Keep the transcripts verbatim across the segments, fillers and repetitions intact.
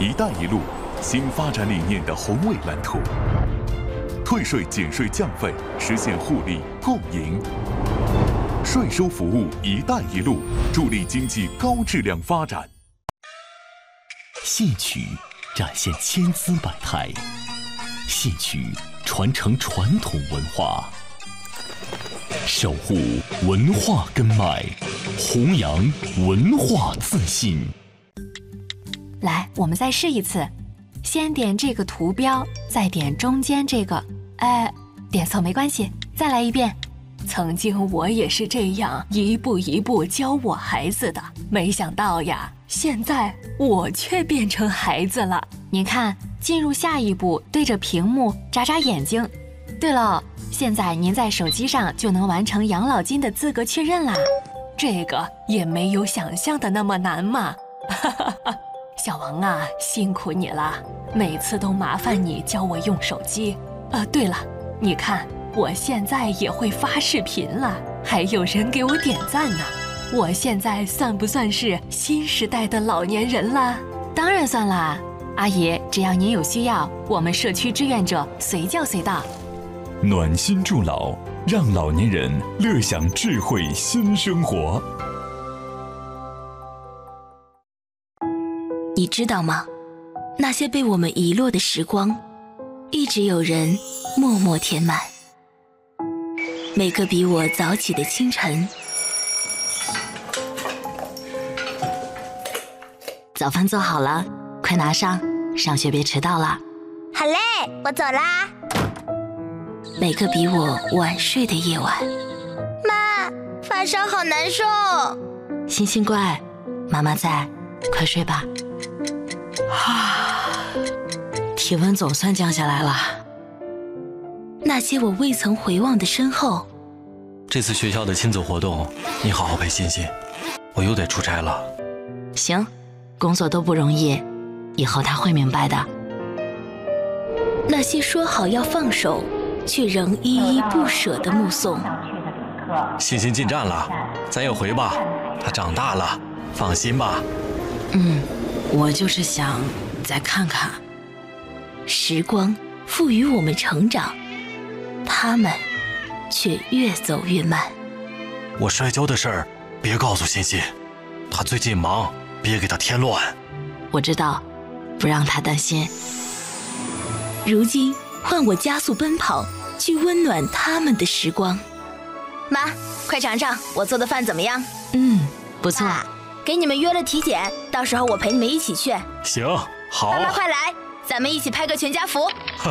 一带一路新发展理念的宏伟蓝图，退税减税降费，实现互利共赢。税收服务“一带一路”，助力经济高质量发展。 戏曲展现千姿百态，戏曲传承传统文化，守护文化根脉，弘扬文化自信。 来，我们再试一次，先点这个图标，再点中间这个，哎，点错没关系，再来一遍。曾经我也是这样一步一步教我孩子的，没想到呀，现在我却变成孩子了。您看，进入下一步，对着屏幕眨眨眼睛。对了，现在您在手机上就能完成养老金的资格确认啦。这个也没有想象的那么难嘛。小王啊，辛苦你了，每次都麻烦你教我用手机。呃，对了，你看。我现在也会发视频了，还有人给我点赞呢。我现在算不算是新时代的老年人了？当然算啦，阿姨，只要您有需要，我们社区志愿者随叫随到。 暖心助老，让老年人乐享智慧新生活。 你知道吗？那些被我们遗落的时光，一直有人默默填满。每个比我早起的清晨，早饭做好了，快拿上，上学别迟到了。 好嘞，我走啦。 每个比我晚睡的夜晚， 妈，发烧好难受。 星星乖，妈妈在，快睡吧。啊，体温总算降下来了。那些我未曾回望的身后。 这次学校的亲子活动，你好好陪欣欣，我又得出差了。 行，工作都不容易，以后他会明白的。那些说好要放手，却仍依依不舍的目送。 欣欣进站了，咱也回吧，她长大了，放心吧。 嗯，我就是想再看看。时光赋予我们成长，他们却越走越慢。 我摔跤的事儿别告诉欣欣，她最近忙，别给她添乱。 我知道，不让她担心。如今换我加速奔跑，去温暖他们的时光。 妈，快尝尝我做的饭怎么样？ 嗯，不错。 爸，给你们约了体检，到时候我陪你们一起去。 行，好。 妈妈快来，咱们一起拍个全家福。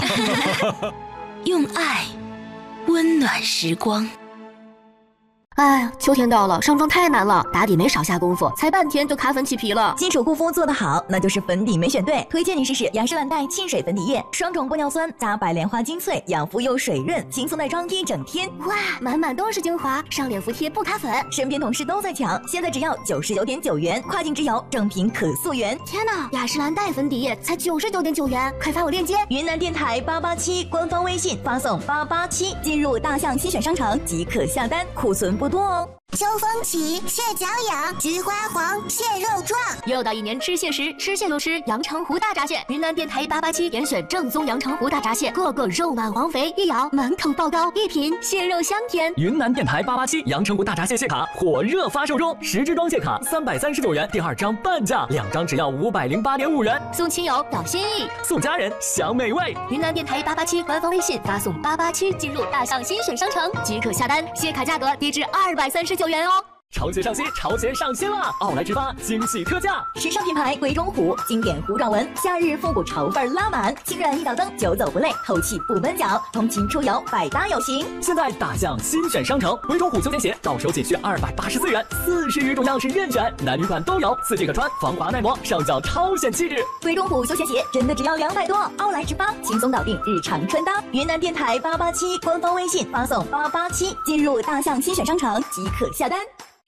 用爱温暖时光。 哎，秋天到了，上妆太难了，打底没少下功夫，才半天就卡粉起皮了。 金属护肤做得好，那就是粉底没选对。推荐你试试雅诗兰黛沁水粉底液，双种玻尿酸加白莲花精粹，养肤又水润，轻松耐妆一整天。 哇，满满都是精华，上脸服帖不卡粉。 身边同事都在抢，现在只要九十九点九元，跨境直邮，正品可溯源。 天哪，雅诗兰黛粉底液才九十九点九元，快发我链接。 云南电台八八七官方微信发送八八七，进入大象新选商城即可下单，库存不多哦。 秋风起，蟹脚痒，菊花黄，蟹肉壮。 又到一年吃蟹时，吃蟹就吃阳澄湖大闸蟹。云南电台八八七严选正宗阳澄湖大闸蟹，个个肉满黄肥，一咬满口爆膏，一品蟹肉香甜。 云南电台八八七阳澄湖大闸蟹蟹卡火热发售中，十支装蟹卡三百三十九元，第二张半价，两张只要五百零八点五元。 送亲友表心意， 送家人享美味。 云南电台八八七官方微信发送八八七进入大象新选商城即可下单，蟹卡价格低至二百三十九元哦。 潮鞋上新，潮鞋上新啦！奥莱直发惊喜特价， 时尚品牌鬼冢虎，经典糊状纹，夏日复古潮范拉满，轻软一脚蹬，久走不累，透气不闷脚，通勤出游百搭有型。 现在大象新选商城，鬼冢虎休闲鞋到手仅需二百八十四元，四十余种样式任选，男女款都有，四季可穿，防滑耐磨，上脚超显气质。 鬼冢虎休闲鞋真的只要两百多，奥莱直发轻松搞定日常穿搭。云南电台八八七官方微信发送八八七，进入大象新选商城即可下单。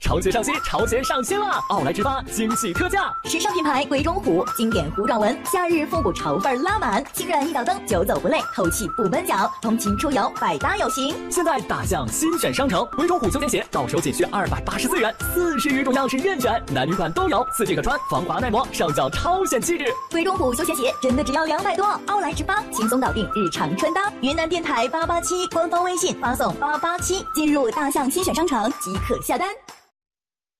潮鞋上新，潮鞋上新啦！奥莱直发惊喜特价， 时尚品牌鬼冢虎经典糊状纹，夏日复古潮范拉满，轻软一脚蹬，久走不累，透气不闷脚，通勤出游百搭有型。 现在大象新选商城，鬼冢虎休闲鞋到手仅需二百八十四元，四十余种样式任选，男女款都有，四季可穿，防滑耐磨，上脚超显气质。 鬼冢虎休闲鞋真的只要两百多，奥莱直发轻松搞定日常穿搭。云南电台八八七官方微信发送八八七，进入大象新选商城即可下单。